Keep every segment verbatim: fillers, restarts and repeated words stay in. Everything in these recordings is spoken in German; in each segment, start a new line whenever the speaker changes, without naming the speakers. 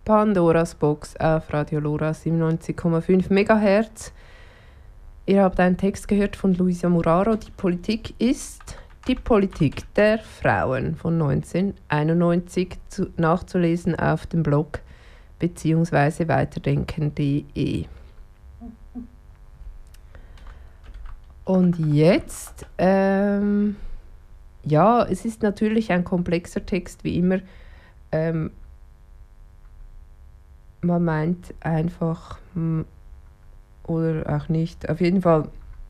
Pandoras Box auf Radio Lora siebenundneunzig Komma fünf Megahertz. Ihr habt einen Text gehört von Luisa Muraro. Die Politik ist die Politik der Frauen von neunzehnhunderteinundneunzig zu, nachzulesen auf dem Blog beziehungsweise weiterdenken punkt de. Und jetzt, ähm, ja, es ist natürlich ein komplexer Text, wie immer. Ähm, man meint einfach, oder auch nicht, auf jeden Fall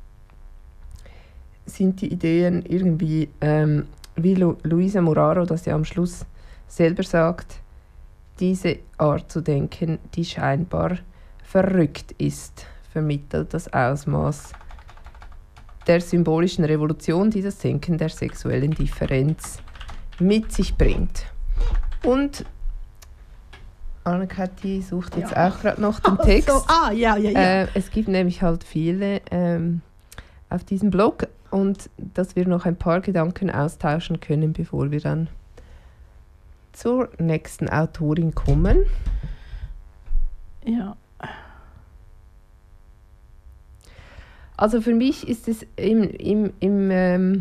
sind die Ideen irgendwie, ähm, wie Lu- Luisa Muraro das ja am Schluss selber sagt, diese Art zu denken, die scheinbar verrückt ist, vermittelt das Ausmaß der symbolischen Revolution, die das Senken der sexuellen Differenz mit sich bringt. Und Anne-Kathi sucht jetzt ja. auch gerade noch den Text.
Also, ah, ja, ja, ja.
Äh, es gibt nämlich halt viele ähm, auf diesem Blog und dass wir noch ein paar Gedanken austauschen können, bevor wir dann zur nächsten Autorin kommen.
Ja.
Also für mich ist es im, im, im ähm,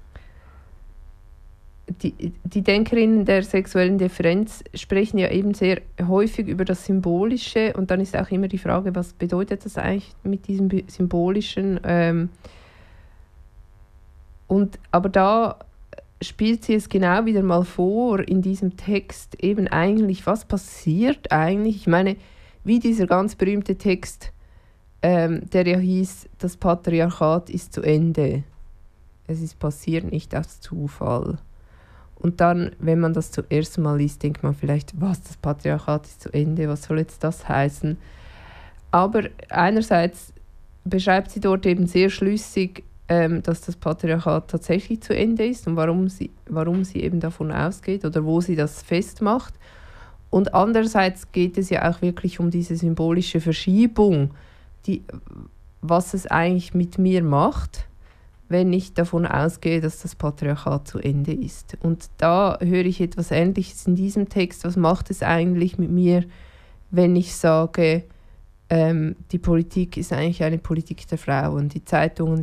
die, die Denkerinnen der sexuellen Differenz sprechen ja eben sehr häufig über das Symbolische und dann ist auch immer die Frage, was bedeutet das eigentlich mit diesem Symbolischen? Ähm, und, aber da spielt sie es genau wieder mal vor in diesem Text, eben eigentlich, was passiert eigentlich? Ich meine, wie dieser ganz berühmte Text, ähm, der ja hieß, das Patriarchat ist zu Ende. Es ist passiert nicht aus Zufall. Und dann, wenn man das zum ersten Mal liest, denkt man vielleicht, was, das Patriarchat ist zu Ende, was soll jetzt das heißen? Aber einerseits beschreibt sie dort eben sehr schlüssig, ähm, dass das Patriarchat tatsächlich zu Ende ist und warum sie, warum sie eben davon ausgeht oder wo sie das festmacht. Und andererseits geht es ja auch wirklich um diese symbolische Verschiebung, die, was es eigentlich mit mir macht, wenn ich davon ausgehe, dass das Patriarchat zu Ende ist. Und da höre ich etwas Ähnliches in diesem Text. Was macht es eigentlich mit mir, wenn ich sage, ähm, die Politik ist eigentlich eine Politik der Frauen. Die Zeitungen